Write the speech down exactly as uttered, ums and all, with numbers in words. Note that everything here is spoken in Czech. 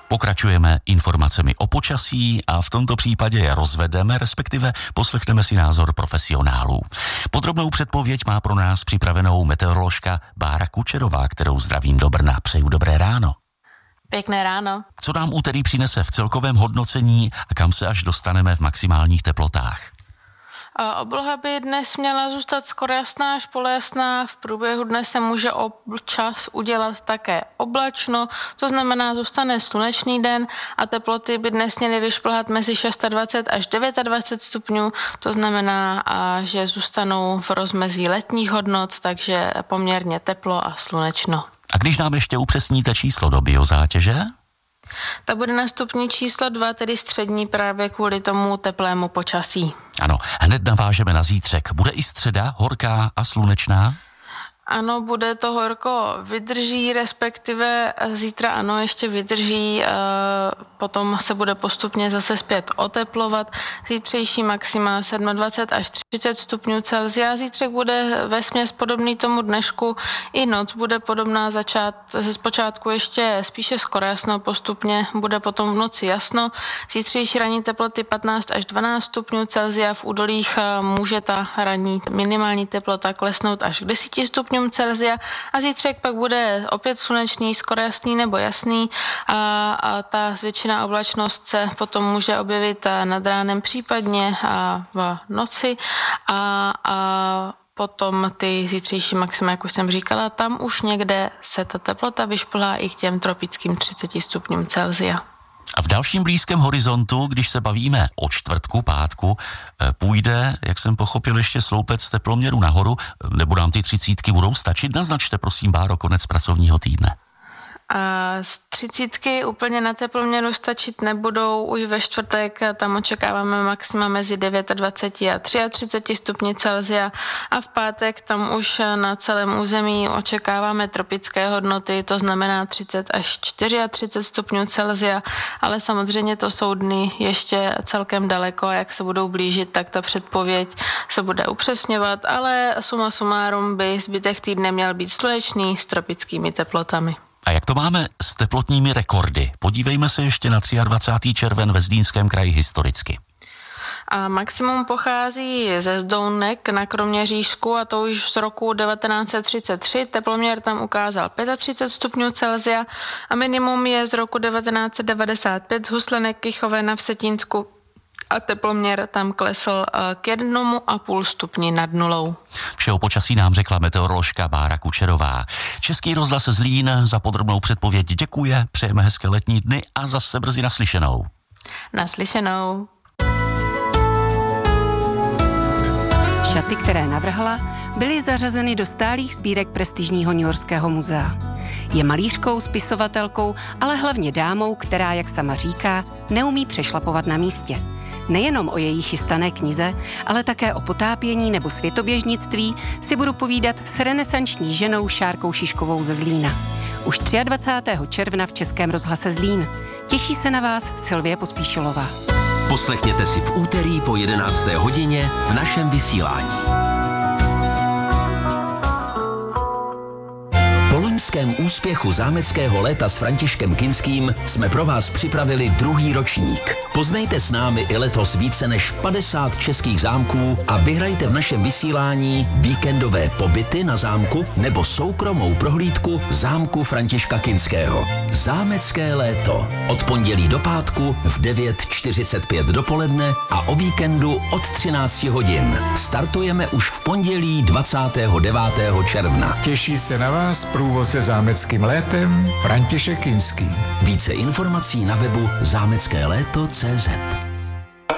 Pokračujeme informacemi o počasí a v tomto případě je rozvedeme, respektive poslechneme si názor profesionálů. Podrobnou předpověď má pro nás připravenou meteoroložka Bára Kučerová, kterou zdravím do Brna. Přeju dobré ráno. Pěkné ráno. Co nám úterý přinese v celkovém hodnocení a kam se až dostaneme v maximálních teplotách? Obloha by dnes měla zůstat skoro jasná až polojasná. V průběhu dne se může občas udělat také oblačno, to znamená zůstane slunečný den a teploty by dnes měly vyšplhat mezi dvacet šest až dvacet devět stupňů, to znamená, že zůstanou v rozmezí letních hodnot, takže poměrně teplo a slunečno. A když nám ještě upřesníte číslo do biozátěže? To bude na stupni číslo dva, tedy střední, právě kvůli tomu teplému počasí. Ano, hned navážeme na zítřek. Bude i středa horká a slunečná? Ano, bude to horko, vydrží, respektive zítra ano, ještě vydrží, potom se bude postupně zase zpět oteplovat. Zítřejší maxima dvacet sedm až třicet stupňů Celsia. Zítřek bude vesměs podobný tomu dnešku, i noc bude podobná, začát, ze zpočátku ještě spíše skoro jasno, postupně bude potom v noci jasno. Zítřejší ranní teploty patnáct až dvanáct stupňů Celsia, v údolích může ta ranní minimální teplota klesnout až k deseti stupňům Celsia a zítřek pak bude opět slunečný, skoro jasný nebo jasný a, a ta zvětšená oblačnost se potom může objevit nad ránem, případně a v noci a, a potom ty zítřejší maxima, jak už jsem říkala, tam už někde se ta teplota vyšplhá i k těm tropickým třiceti stupňům Celsia. A v dalším blízkém horizontu, když se bavíme o čtvrtku, pátku, půjde, jak jsem pochopil, ještě sloupec teploměru nahoru, nebo nám ty třicítky budou stačit? Naznačte, prosím, Báro, konec pracovního týdne. A z třicítky úplně na teploměru stačit nebudou, už ve čtvrtek tam očekáváme maxima mezi dvacet devět a třicet tři stupni Celsia a v pátek tam už na celém území očekáváme tropické hodnoty, to znamená třicet až třicet čtyři stupňů Celsia, ale samozřejmě to jsou dny ještě celkem daleko a jak se budou blížit, tak ta předpověď se bude upřesňovat, ale suma sumárum by zbytek týdne měl být slunečný s tropickými teplotami. A jak to máme s teplotními rekordy? Podívejme se ještě na dvacátého třetího červen ve Zlínském kraji historicky. A maximum pochází ze Zdounek na Kroměřížsku a to už z roku devatenáct set třicet tři. Teploměr tam ukázal třicet pět stupňů Celsia a minimum je z roku devatenáct set devadesát pět z Huslenek Kychovena v Setínsku a teploměr tam klesl k jednomu a půl stupni nad nulou. Vše o počasí nám řekla meteoroložka Bára Kučerová. Český rozhlas Zlín za podrobnou předpověď děkuje, přejeme hezké letní dny a zase brzy naslyšenou. Naslyšenou. Šaty, které navrhla, byly zařazeny do stálých sbírek prestižního Newyorského muzea. Je malířkou, spisovatelkou, ale hlavně dámou, která, jak sama říká, neumí přešlapovat na místě. Nejenom o její chystané knize, ale také o potápění nebo světoběžnictví si budu povídat s renesanční ženou Šárkou Šiškovou ze Zlína. Už dvacátého třetího června v Českém rozhlase Zlín. Těší se na vás Sylvie Pospíšilová. Poslechněte si v úterý po jedenácté hodině v našem vysílání. Po loňském úspěchu zámeckého léta s Františkem Kinským jsme pro vás připravili druhý ročník. Poznejte s námi i letos více než padesát českých zámků a vyhrajte v našem vysílání víkendové pobyty na zámku nebo soukromou prohlídku zámku Františka Kinského. Zámecké léto. Od pondělí do pátku v devět čtyřicet pět dopoledne a o víkendu od třináct hodin. Startujeme už v pondělí dvacátého devátého června. Těší se na vás průvodce zámeckým létem František Kinský. Více informací na webu zámecké léto tečka cé zet.